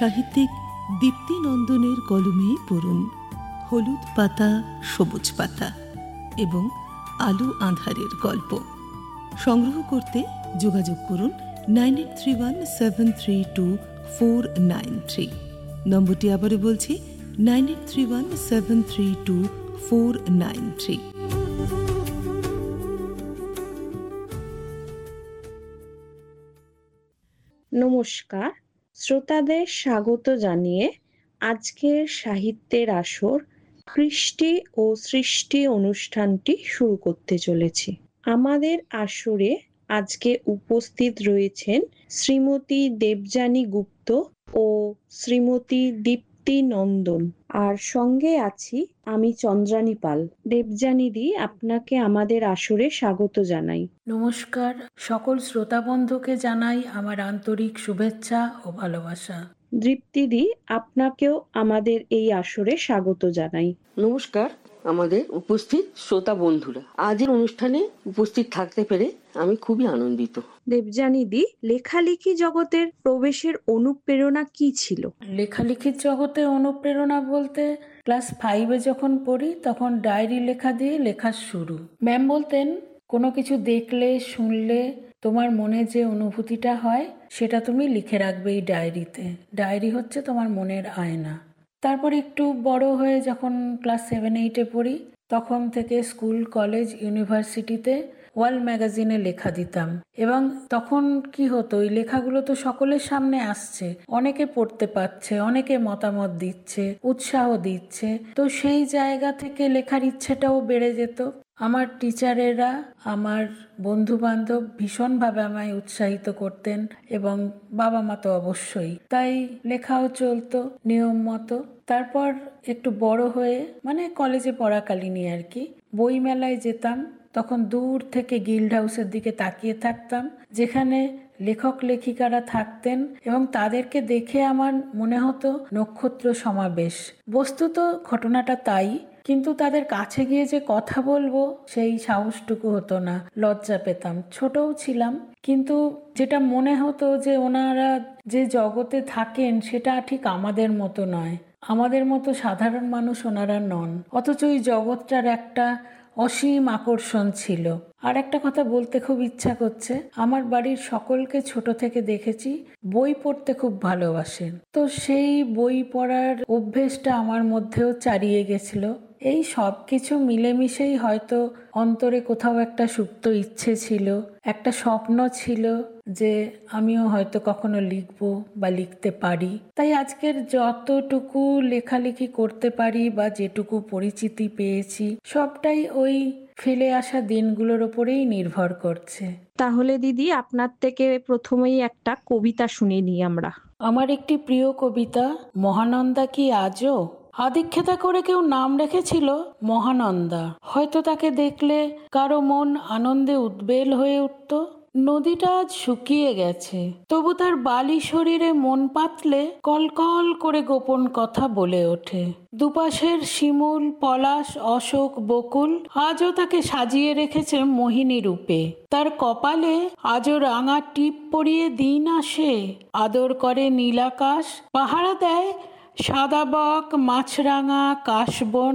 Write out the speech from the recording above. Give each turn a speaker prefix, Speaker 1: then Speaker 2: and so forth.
Speaker 1: সাহিত্যিক দীপ্তিনন্দনের কলমে পড়ুন হলুদ পাতা সবুজ পাতা এবং আলো আঁধারের গল্প। সংগ্রহ করতে যোগাযোগ করুন 9831732493। নম্বরটি আবারও বলছি 9831732493।
Speaker 2: নমস্কার, শ্রোতাদের স্বাগত জানিয়ে আজকের সাহিত্যের আসর কৃষ্টি ও সৃষ্টি অনুষ্ঠানটি শুরু করতে চলেছি। আমাদের আসরে আজকে উপস্থিত রয়েছেন শ্রীমতী দেবযানী গুপ্ত ও শ্রীমতী দীপ্তি নন্দন, আর সঙ্গে আছি আমি চন্দ্রানী পাল। দেবযানীদি, আপনাকে আমাদের আসরে স্বাগত জানাই।
Speaker 3: নমস্কার, সকল শ্রোতা বন্ধুকে জানাই আমার আন্তরিক শুভেচ্ছা ও ভালোবাসা।
Speaker 2: দীপ্তিদি, আপনাকেও আমাদের এই আসরে স্বাগত জানাই।
Speaker 4: নমস্কার আমাদের উপস্থিত শ্রোতা বন্ধুরা, আজকের অনুষ্ঠানে উপস্থিত থাকতে পেরে আমি খুবই আনন্দিত।
Speaker 2: দেবযানীদি, লেখালেখি জগতের প্রবেশের অনুপ্রেরণা কি ছিল?
Speaker 3: লেখালেখির জগতে অনুপ্রেরণা বলতে ক্লাস 5-এ যখন পড়ি তখন ডায়েরি লেখা দিয়ে লেখা শুরু। ম্যাম বলতেন, কোনো কিছু দেখলে শুনলে তোমার মনে যে অনুভূতিটা হয় সেটা তুমি লিখে রাখবে এই ডায়েরিতে। ডায়েরি হচ্ছে তোমার মনের আয়না। তারপর একটু বড় হয়ে যখন ক্লাস 7-8-এ পড়ি তখন থেকে স্কুল, কলেজ, ইউনিভার্সিটিতে ওয়াল ম্যাগাজিনে লেখা দিতাম। এবং তখন কি হতো, ওই লেখাগুলো তো সকলের সামনে আসছে, অনেকে পড়তে পাচ্ছে, অনেকে মতামত দিচ্ছে, উৎসাহ দিচ্ছে, তো সেই জায়গা থেকে লেখার ইচ্ছেটাও বেড়ে যেত। আমার টিচারেরা, আমার বন্ধু বান্ধব ভীষণভাবে আমায় উৎসাহিত করতেন এবং বাবা মা তো অবশ্যই। তাই লেখাও চলতো নিয়ম মতো। তারপর একটু বড় হয়ে, মানে কলেজে পড়াকালীনই আর কি, বই মেলায় যেতাম। তখন দূর থেকে গিল্ড হাউসের দিকে তাকিয়ে থাকতাম, যেখানে লেখক লেখিকারা থাকতেন এবং তাদেরকে দেখে আমার মনে হতো নক্ষত্র সমাবেশ। বস্তুত ঘটনাটা তাই, কিন্তু তাদের কাছে গিয়ে যে কথা বলবো সেই সাহসটুকু হতো না, লজ্জা পেতাম, ছোটও ছিলাম। কিন্তু যেটা মনে হতো যে ওনারা যে জগতে থাকেন সেটা ঠিক আমাদের মতো নয়, আমাদের মতো সাধারণ মানুষ ওনারা নন, অথচ এই জগৎটার একটা অসীম আকর্ষণ ছিল। আর একটা কথা বলতে খুব ইচ্ছা করছে, আমার বাড়ির সকলকে ছোট থেকে দেখেছি বই পড়তে খুব ভালোবাসেন, তো সেই বই পড়ার অভ্যেসটা আমার মধ্যেও চারিয়ে গেছিল। এই সব কিছু মিলেমিশেই হয়তো অন্তরে কোথাও একটা সুপ্ত ইচ্ছে ছিল, একটা স্বপ্ন ছিল যে আমিও হয়তো কখনো লিখবো বা লিখতে পারি। তাই আজকের যতটুকু লেখালেখি করতে পারি বা যেটুকু পরিচিতি পেয়েছি সবটাই ওই ফেলে আসা দিনগুলোর উপরেই নির্ভর করছে।
Speaker 2: তাহলে দিদি, আপনার থেকে প্রথমেই একটা কবিতা শুনে নিই আমরা।
Speaker 3: আমার একটি প্রিয় কবিতা, মহানন্দা কি আজও? আদিক্ষেতা করে কেউ নাম রেখেছিল মহানন্দা। হয়তো তাকে দেখলে কারো মন আনন্দে উদ্বেল হয়ে উঠত। নদীটা আজ শুকিয়ে গেছে, তবু তার বালি শরীরে মন পাতলে কলকল করে গোপন কথা বলে ওঠে। দুপাশের শিমুল, পলাশ, অশোক, বকুল আজও তাকে সাজিয়ে রেখেছে মোহিনী রূপে। তার কপালে আজও রাঙা টিপ পরিয়ে দিন আসে, আদর করে নীলাকাশ, পাহারা দেয় সাদা বক, মাছরাঙা, কাশবন।